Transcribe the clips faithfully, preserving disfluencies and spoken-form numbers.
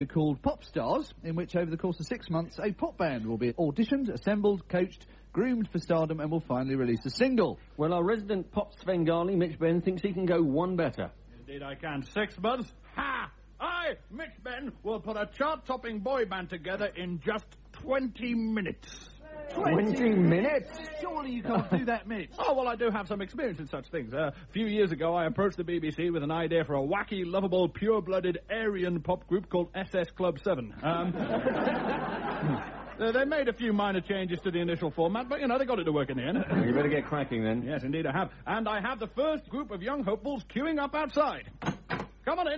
called Pop Stars, in which over the course of six months a pop band will be auditioned, assembled, coached, groomed for stardom and will finally release a single. Well, our resident pop Svengali, Mitch Benn, thinks he can go one better. Indeed I can. Six months? Ha! I, Mitch Benn, will put a chart-topping boy band together in just twenty minutes. Twenty minutes? Surely you can't do that, Mitch. Oh, well, I do have some experience in such things. Uh, a few years ago, I approached the B B C with an idea for a wacky, lovable, pure-blooded Aryan pop group called S S Club seven. Um, uh, they made a few minor changes to the initial format, but, you know, they got it to work in the end. You better get cracking, then. Yes, indeed I have. And I have the first group of young hopefuls queuing up outside. Come on in.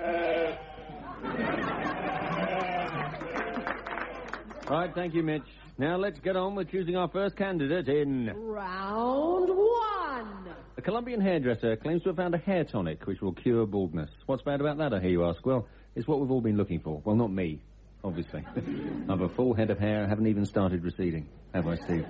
Right, thank you, Mitch. Now let's get on with choosing our first candidate in... Round one. A Colombian hairdresser claims to have found a hair tonic which will cure baldness. What's bad about that, I hear you ask? Well, it's what we've all been looking for. Well, not me, obviously. I've a full head of hair, I haven't even started receding. Have I, Steve?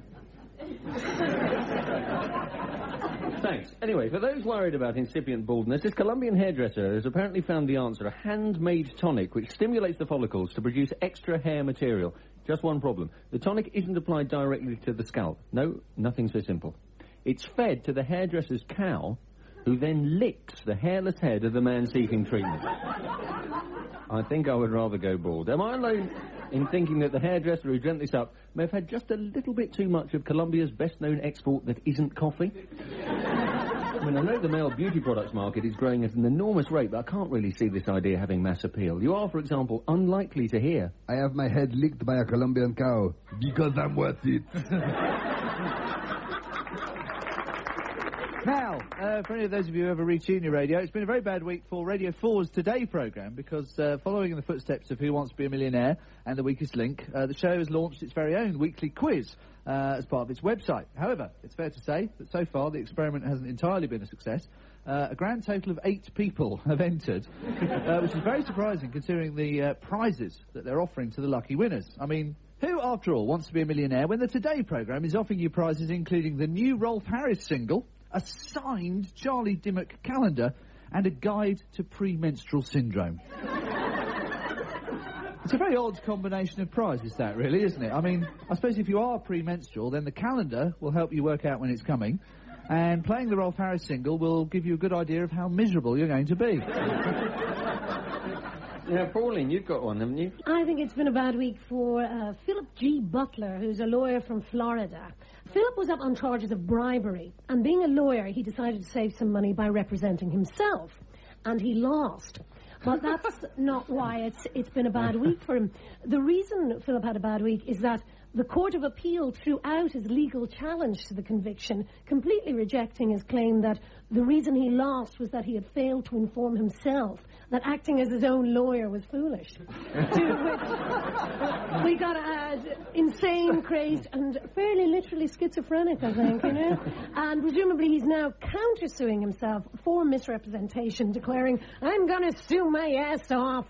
Thanks. Anyway, for those worried about incipient baldness, this Colombian hairdresser has apparently found the answer, a handmade tonic which stimulates the follicles to produce extra hair material. Just one problem. The tonic isn't applied directly to the scalp. No, nothing so simple. It's fed to the hairdresser's cow, who then licks the hairless head of the man seeking treatment. I think I would rather go bald. Am I alone in thinking that the hairdresser who dreamt this up may have had just a little bit too much of Colombia's best-known export that isn't coffee? I mean, I know the male beauty products market is growing at an enormous rate, but I can't really see this idea having mass appeal. You are, for example, unlikely to hear... I have my head licked by a Colombian cow, because I'm worth it. Now, uh, for any of those of you who ever retune your radio, it's been a very bad week for Radio four's Today programme, because uh, following in the footsteps of Who Wants to Be a Millionaire and The Weakest Link, uh, the show has launched its very own weekly quiz uh, as part of its website. However, it's fair to say that so far the experiment hasn't entirely been a success. Uh, a grand total of eight people have entered, uh, which is very surprising considering the uh, prizes that they're offering to the lucky winners. I mean... Who, after all, wants to be a millionaire when the Today programme is offering you prizes including the new Rolf Harris single, a signed Charlie Dimmock calendar, and a guide to premenstrual syndrome? It's a very odd combination of prizes, that, really, isn't it? I mean, I suppose if you are premenstrual, then the calendar will help you work out when it's coming, and playing the Rolf Harris single will give you a good idea of how miserable you're going to be. Yeah, Pauline, you've got one, haven't you? I think it's been a bad week for uh, Philip G. Butler, who's a lawyer from Florida. Philip was up on charges of bribery, and being a lawyer, he decided to save some money by representing himself, and he lost. But that's not why it's it's been a bad week for him. The reason Philip had a bad week is that the Court of Appeal threw out his legal challenge to the conviction, completely rejecting his claim that the reason he lost was that he had failed to inform himself that acting as his own lawyer was foolish. To which we got to add insane, crazed, and fairly literally schizophrenic, I think, you know? And presumably he's now countersuing himself for misrepresentation, declaring, I'm going to sue my ass off.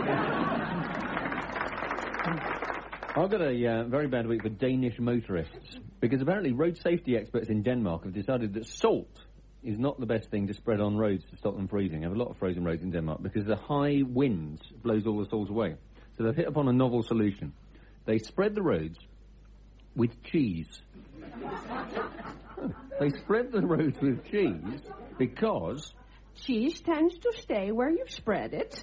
I've got a uh, very bad week for Danish motorists, because apparently road safety experts in Denmark have decided that salt is not the best thing to spread on roads to stop them freezing. They have a lot of frozen roads in Denmark because the high winds blows all the salt away. So they've hit upon a novel solution. They spread the roads with cheese. They spread the roads with cheese because... cheese tends to stay where you've spread it.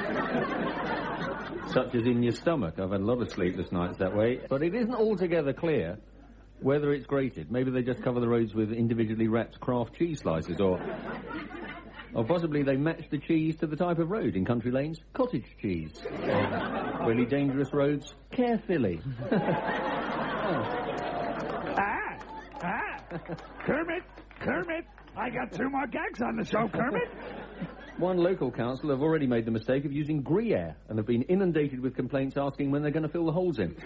Such as in your stomach. I've had a lot of sleepless nights that way. But it isn't altogether clear whether it's grated. Maybe they just cover the roads with individually wrapped craft cheese slices, or... or possibly they match the cheese to the type of road. In country lanes, cottage cheese. Really dangerous roads, Caerphilly. Oh. Ah! Ah! Kermit! Kermit! I got two more gags on the show, Kermit. One local council have already made the mistake of using Gruyere and have been inundated with complaints asking when they're going to fill the holes in.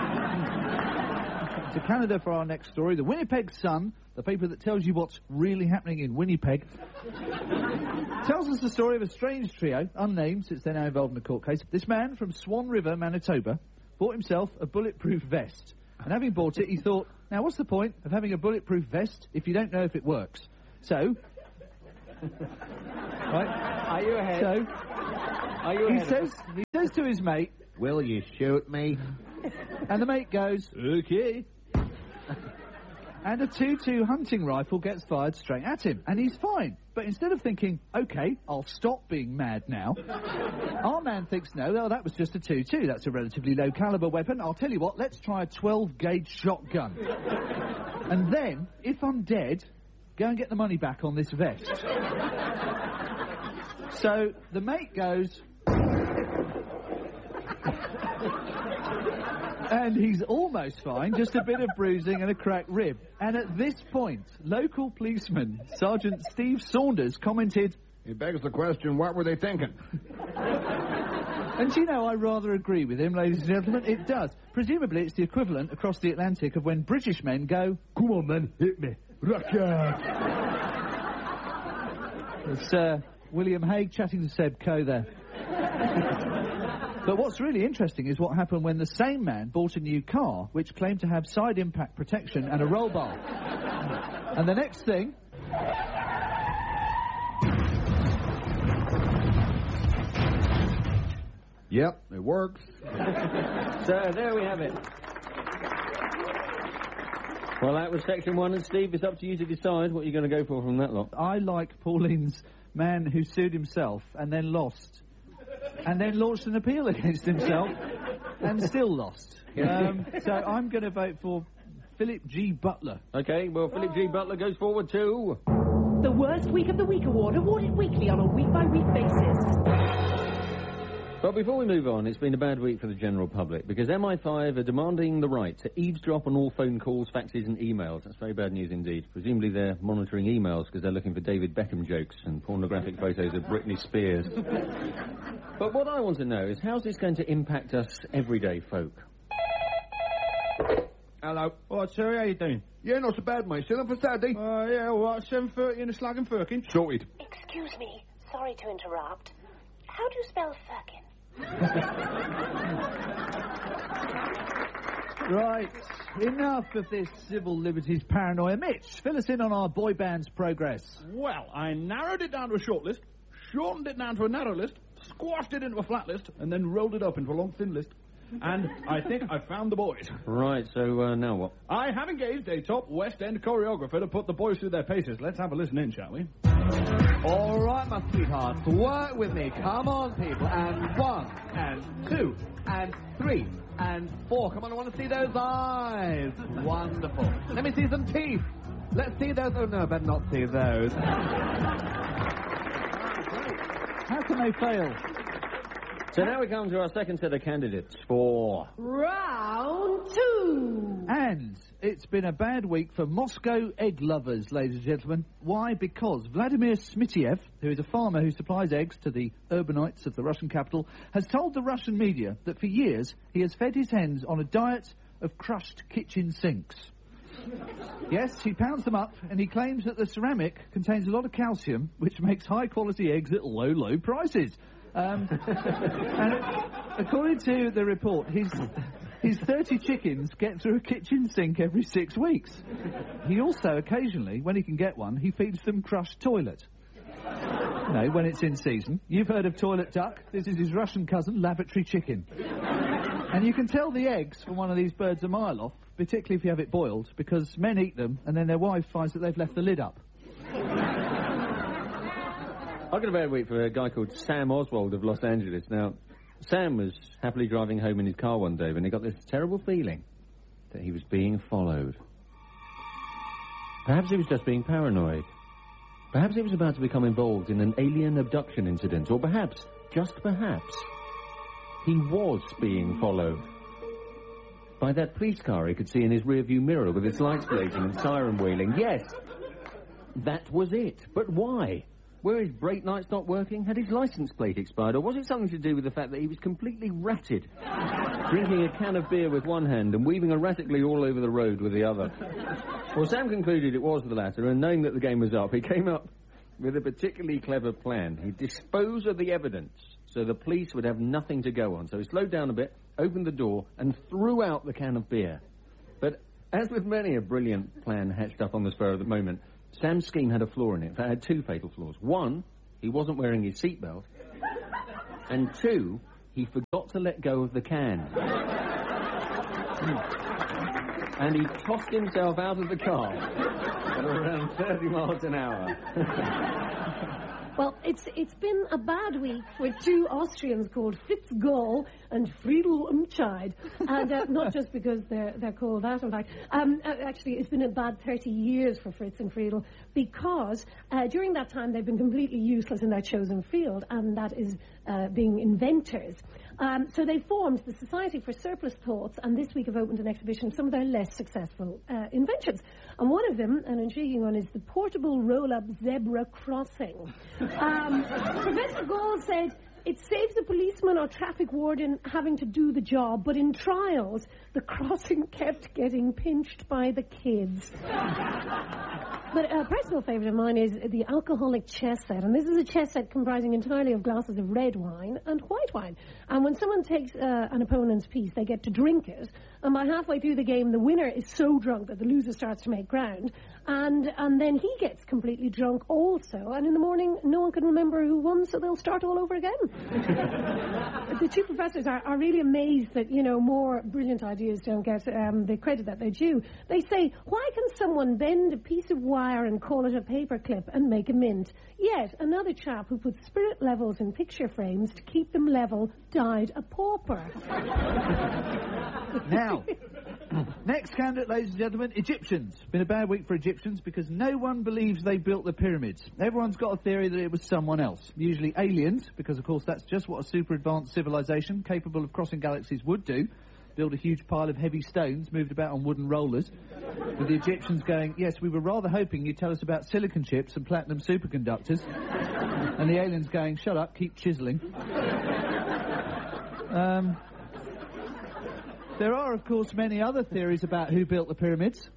To Canada for our next story. The Winnipeg Sun, the paper that tells you what's really happening in Winnipeg, tells us the story of a strange trio, unnamed since they're now involved in a court case. This man from Swan River, Manitoba, bought himself a bulletproof vest. And having bought it, he thought, now what's the point of having a bulletproof vest if you don't know if it works? So... right? Are you ahead? So... Are you he ahead of says he says to his mate, "Will you shoot me?" and the mate goes, Okay. and a two two hunting rifle gets fired straight at him, and he's fine. But instead of thinking, OK, I'll stop being mad now, our man thinks, no, well, that was just a two two. That's a relatively low-caliber weapon. I'll tell you what, let's try a twelve gauge shotgun. And then, if I'm dead, go and get the money back on this vest. So the mate goes... and he's almost fine, just a bit of bruising and a cracked rib. And at this point, local policeman, Sergeant Steve Saunders, commented... It begs the question, what were they thinking? And you know, I rather agree with him, ladies and gentlemen. It does. Presumably, it's the equivalent across the Atlantic of when British men go... Come on, then, hit me. Rudyard. It's uh, William Hague chatting to Seb Coe there. But what's really interesting is what happened when the same man bought a new car, which claimed to have side impact protection and a roll bar. And the next thing... Yep, it works. So, there we have it. Well, that was section one, and Steve, it's up to you to decide what you're going to go for from that lot. I like Pauline's man who sued himself and then lost. And then launched an appeal against himself and still lost. Um, so I'm going to vote for Philip G. Butler. OK, well, Philip G. Butler goes forward to... The Worst Week of the Week award, awarded weekly on a week-by-week basis. But before we move on, it's been a bad week for the general public, because M I five are demanding the right to eavesdrop on all phone calls, faxes and emails. That's very bad news indeed. Presumably they're monitoring emails because they're looking for David Beckham jokes and pornographic photos of Britney Spears. But what I want to know is, how's this going to impact us everyday folk? Hello. Oh, Terry, how you doing? Yeah, not so bad, mate. Still on for Saturday? Uh, yeah, what, seven thirty in the Slag and Firkin? Sorted. Excuse me. Sorry to interrupt. How do you spell Firkin? Right, enough of this civil liberties paranoia. Mitch, fill us in on our boy band's progress. Well, I narrowed it down to a short list, shortened it down to a narrow list, squashed it into a flat list, and then rolled it up into a long thin list. And I think I found the boys. Right, so uh, now what? I have engaged a top West End choreographer to put the boys through their paces. Let's have a listen in, shall we? All right, my sweethearts, work with me. Come on, people. And one, and two, and three, and four. Come on, I want to see those eyes. Wonderful. Let me see some teeth. Let's see those. Oh, no, I better not see those. How can they fail? So now we come to our second set of candidates for... Round two. And it's been a bad week for Moscow egg lovers, ladies and gentlemen. Why? Because Vladimir Smitiev, who is a farmer who supplies eggs to the urbanites of the Russian capital, has told the Russian media that for years he has fed his hens on a diet of crushed kitchen sinks. Yes, he pounds them up, and he claims that the ceramic contains a lot of calcium, which makes high-quality eggs at low, low prices. Um, and according to the report, his, his thirty chickens get through a kitchen sink every six weeks. He also, occasionally, when he can get one, he feeds them crushed toilet. No, when it's in season. You've heard of toilet duck. This is his Russian cousin, lavatory chicken. And you can tell the eggs from one of these birds a mile off, particularly if you have it boiled, because men eat them, and then their wife finds that they've left the lid up. I've got a bad week for a guy called Sam Oswald of Los Angeles. Now, Sam was happily driving home in his car one day when he got this terrible feeling that he was being followed. Perhaps he was just being paranoid. Perhaps he was about to become involved in an alien abduction incident. Or perhaps, just perhaps, he was being followed by that police car he could see in his rearview mirror with its lights blazing and siren wailing. Yes, that was it. But why? Were his brake lights not working? Had his licence plate expired? Or was it something to do with the fact that he was completely ratted, drinking a can of beer with one hand and weaving erratically all over the road with the other? Well, Sam concluded it was the latter, and knowing that the game was up, he came up with a particularly clever plan. He'd dispose of the evidence so the police would have nothing to go on. So he slowed down a bit, opened the door, and threw out the can of beer. But as with many a brilliant plan hatched up on the spur of the moment, Sam's scheme had a flaw in it. In fact, it had two fatal flaws. One, he wasn't wearing his seatbelt. And two, he forgot to let go of the can. And he tossed himself out of the car at around thirty miles an hour. Well, it's it's been a bad week for two Austrians called Fritz Goll and Friedel Umscheid. And uh, not just because they're they're called that, in fact. Um, uh, actually, it's been a bad thirty years for Fritz and Friedel because uh, during that time they've been completely useless in their chosen field, and that is uh, being inventors. Um, so they formed the Society for Surplus Thoughts, and this week have opened an exhibition of some of their less successful uh, inventions. And one of them, an intriguing one, is the portable roll-up zebra crossing. Um, Professor Gall said, it saves the policeman or traffic warden having to do the job, but in trials, the crossing kept getting pinched by the kids. But a personal favourite of mine is the alcoholic chess set. And this is a chess set comprising entirely of glasses of red wine and white wine. And when someone takes uh, an opponent's piece, they get to drink it. And by halfway through the game, the winner is so drunk that the loser starts to make ground. And and then he gets completely drunk also. And in the morning, no one can remember who won, so they'll start all over again. The two professors are, are really amazed that, you know, more brilliant ideas don't get um, the credit that they due. They say, why can someone bend a piece of wire and call it a paperclip and make a mint? Yet another chap who puts spirit levels in picture frames to keep them level died a pauper. Now, next candidate, ladies and gentlemen, Egyptians. Been a bad week for Egyptians because no one believes they built the pyramids. Everyone's got a theory that it was someone else, usually aliens, because of course that's just what a super advanced civilization capable of crossing galaxies would do. Build a huge pile of heavy stones moved about on wooden rollers, with the Egyptians going, yes, we were rather hoping you'd tell us about silicon chips and platinum superconductors, and the aliens going, shut up, keep chiselling. Um... There are, of course, many other theories about who built the pyramids.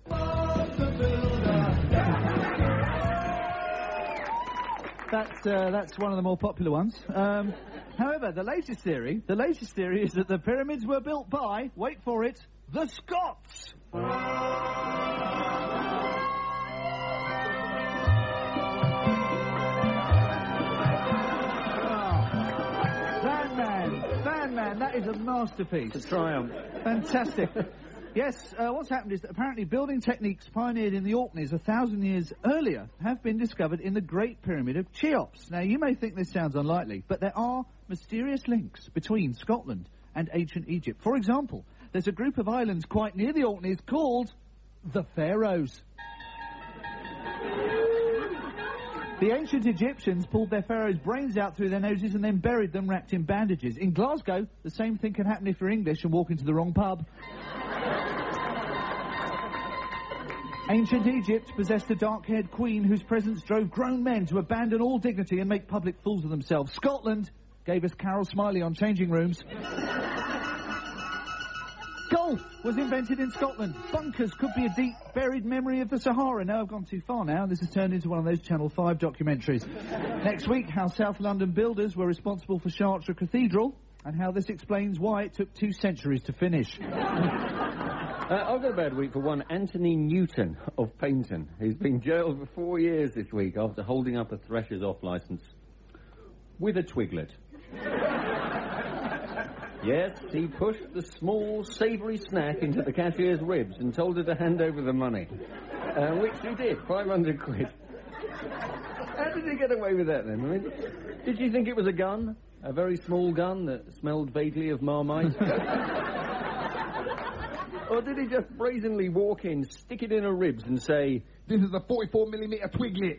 That's uh, that's one of the more popular ones. Um, however, the latest theory, the latest theory is that the pyramids were built by, wait for it, the Scots. Man, that is a masterpiece. It's a triumph. Fantastic. Yes, uh, what's happened is that apparently building techniques pioneered in the Orkneys a thousand years earlier have been discovered in the Great Pyramid of Cheops. Now, you may think this sounds unlikely, but there are mysterious links between Scotland and ancient Egypt. For example, there's a group of islands quite near the Orkneys called the Pharaohs. The ancient Egyptians pulled their pharaohs' brains out through their noses and then buried them wrapped in bandages. In Glasgow, the same thing can happen if you're English and walk into the wrong pub. Ancient Egypt possessed a dark-haired queen whose presence drove grown men to abandon all dignity and make public fools of themselves. Scotland gave us Carol Smiley on changing rooms. Golf was invented in Scotland. Bunkers could be a deep, buried memory of the Sahara. No, I've gone too far now. This has turned into one of those Channel five documentaries. Next week, how South London builders were responsible for Chartres Cathedral, and how this explains why it took two centuries to finish. uh, I've got a bad week for one Anthony Newton of Paynton, who's been jailed for four years this week after holding up a Thresher's off licence with a twiglet. Yes, he pushed the small, savoury snack into the cashier's ribs and told her to hand over the money. Uh, which she did, five hundred quid. How did he get away with that, then? I mean, did she think it was a gun? A very small gun that smelled vaguely of Marmite? Or did he just brazenly walk in, stick it in her ribs and say, this is a forty-four millimeter twiglet.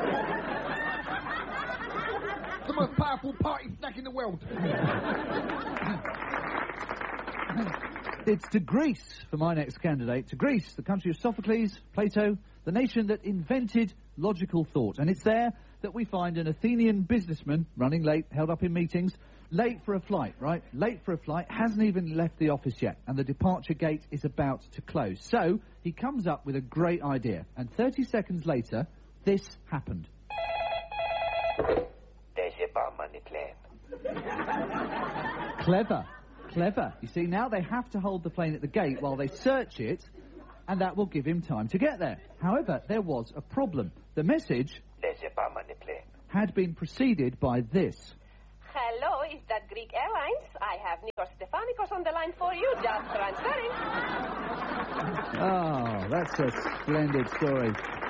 The most powerful party snack in the world. It's to Greece for my next candidate. To Greece, the country of Sophocles, Plato, the nation that invented logical thought. And it's there that we find an Athenian businessman running late, held up in meetings, late for a flight, right? Late for a flight, hasn't even left the office yet, and the departure gate is about to close. So he comes up with a great idea, and thirty seconds later, this happened. Clever. Clever. You see, now they have to hold the plane at the gate while they search it, and that will give him time to get there. However, there was a problem. The message had been preceded by this. Hello, is that Greek Airlines? I have Nikos Stefanikos on the line for you. Just transferring. Oh, that's a splendid story.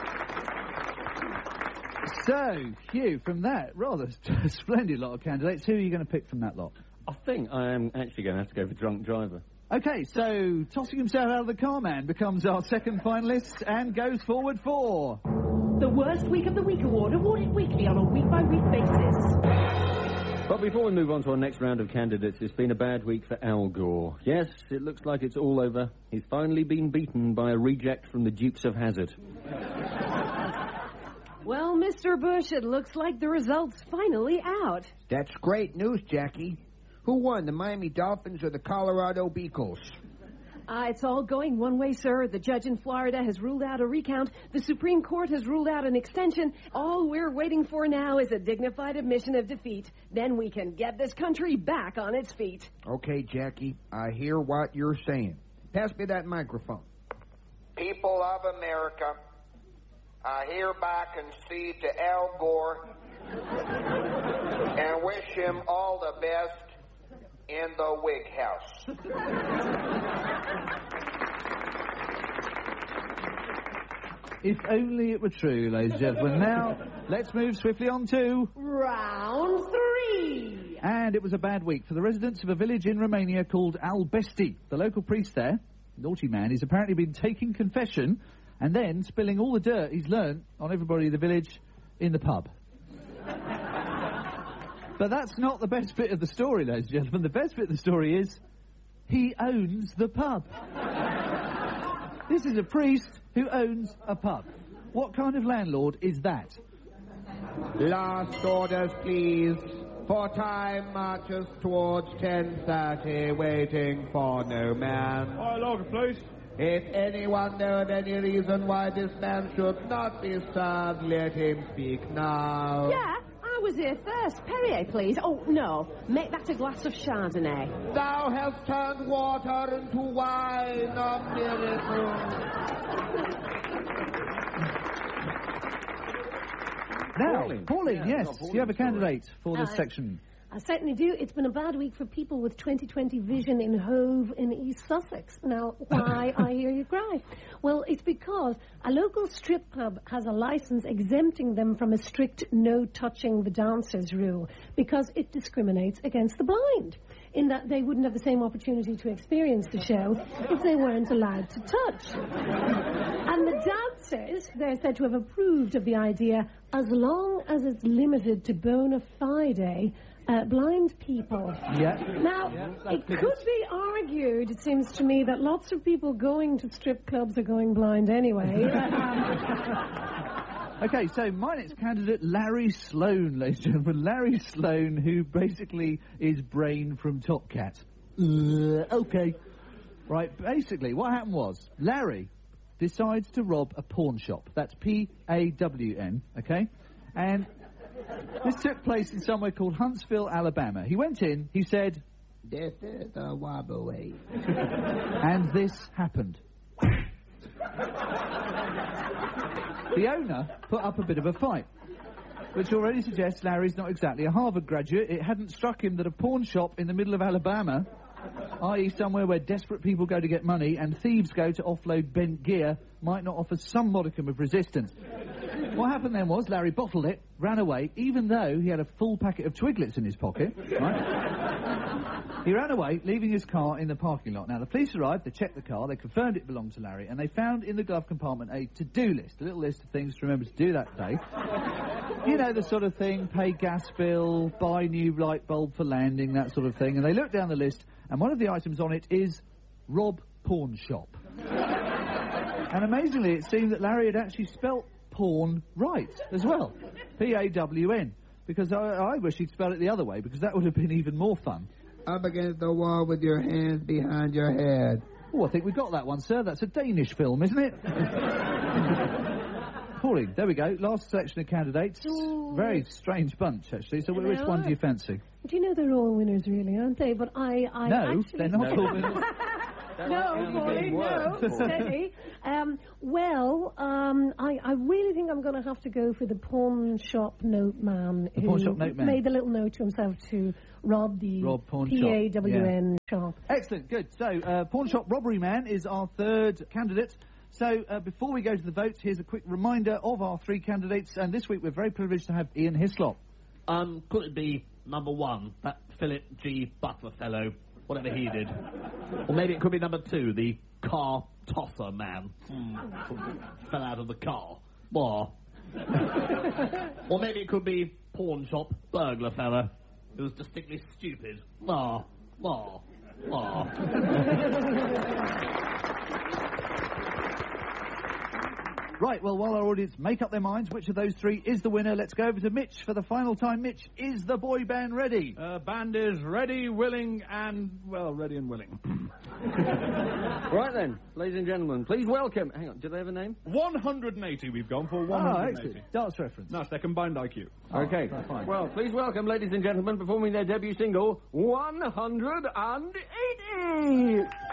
So, Hugh, from that rather splendid lot of candidates, who are you going to pick from that lot? I think I am actually going to have to go for drunk driver. OK, so tossing himself out of the car man becomes our second finalist and goes forward for... The Worst Week of the Week award, awarded weekly on a week-by-week basis. But before we move on to our next round of candidates, it's been a bad week for Al Gore. Yes, it looks like it's all over. He's finally been beaten by a reject from the Dukes of Hazzard. Well, Mister Bush, it looks like the result's finally out. That's great news, Jackie. Who won, the Miami Dolphins or the Colorado Beagles? Uh, it's all going one way, sir. The judge in Florida has ruled out a recount. The Supreme Court has ruled out an extension. All we're waiting for now is a dignified admission of defeat. Then we can get this country back on its feet. Okay, Jackie, I hear what you're saying. Pass me that microphone. People of America, I hereby concede to Al Gore and wish him all the best in the Whig House. If only it were true, ladies and gentlemen. Now, let's move swiftly on to... Round three! And it was a bad week for the residents of a village in Romania called Albesti. The local priest there, naughty man, he's apparently been taking confession and then spilling all the dirt he's learnt on everybody in the village in the pub. But that's not the best bit of the story, ladies and gentlemen. The best bit of the story is he owns the pub. This is a priest who owns a pub. What kind of landlord is that? Last orders, please. For time marches towards ten thirty, waiting for no man. Hi, logger, please. If anyone know of any reason why this man should not be served, let him speak now. Yeah, I was here first. Perrier, please. Oh, no. Make that a glass of Chardonnay. Thou hast turned water into wine, a miracle. Now, Pauline, Pauline, yeah, yes, got Pauline's you have a story. candidate for this Uh, section. I certainly do. It's been a bad week for people with twenty twenty vision in Hove in East Sussex. Now, why, I hear you cry. Well, it's because a local strip club has a license exempting them from a strict no-touching the dancers rule because it discriminates against the blind, in that they wouldn't have the same opportunity to experience the show if they weren't allowed to touch. And the dancers, they're said to have approved of the idea as long as it's limited to bona fide Uh, blind people. Yeah. Now, Yeah, it could be argued, it seems to me, that lots of people going to strip clubs are going blind anyway. OK, so my next candidate, Larry Sloane, ladies and gentlemen. Larry Sloane, who basically is Brain from Top Cat. Uh, OK. Right, basically, what happened was, Larry decides to rob a pawn shop. That's P A W N, OK? And... this took place in somewhere called Huntsville, Alabama. He went in, he said... This is a wobbly. And this happened. The owner put up a bit of a fight, which already suggests Larry's not exactly a Harvard graduate. It hadn't struck him that a pawn shop in the middle of Alabama, that is somewhere where desperate people go to get money and thieves go to offload bent gear, might not offer some modicum of resistance. What happened then was Larry bottled it, ran away, even though he had a full packet of Twiglets in his pocket, right? He ran away, leaving his car in the parking lot. Now, the police arrived, they checked the car, they confirmed it belonged to Larry, and they found in the glove compartment a to-do list, a little list of things to remember to do that day. You know, the sort of thing, pay gas bill, buy new light bulb for landing, that sort of thing. And they looked down the list, and one of the items on it is rob pawn shop. And amazingly, it seemed that Larry had actually spelt pawn right as well. P A W N. Because I, I wish he'd spelled it the other way, because that would have been even more fun. Up against the wall with your hands behind your head. Oh, I think we got that one, sir. That's a Danish film, isn't it? Pauline, there we go. Last selection of candidates. Ooh. Very strange bunch, actually. So They which one are. do you fancy? Do you know they're all winners, really, aren't they? But I... I No, actually... they're not all winners. No, Pauline, no. Steady. Um, well, um, I, I really think I'm going to have to go for the pawn shop note man The who pawn shop note man. made the little note to himself to rob the Rob pawn P A W N shop. shop. Excellent, good. So, uh, pawn shop robbery man is our third candidate. So, uh, before we go to the votes, here's a quick reminder of our three candidates. And this week we're very privileged to have Ian Hislop. Um, could it be number one, that Philip G. Butler fellow, whatever he did? Or maybe it could be number two, the car tosser man. Mm. Fell out of the car. Or... or maybe it could be pawn shop burglar fella, who was distinctly stupid. Ah, ah, ah. Right, well, while our audience make up their minds which of those three is the winner, let's go over to Mitch for the final time. Mitch, is the boy band ready? Uh, band is ready, willing, and, well, ready and willing. Right then, ladies and gentlemen, please welcome... Hang on, do they have a name? one hundred eighty we've gone for, Oh, one hundred eighty. excellent. Darts reference. No, it's their combined I Q. Okay. Oh, fine. Well, please welcome, ladies and gentlemen, performing their debut single, one hundred eighty!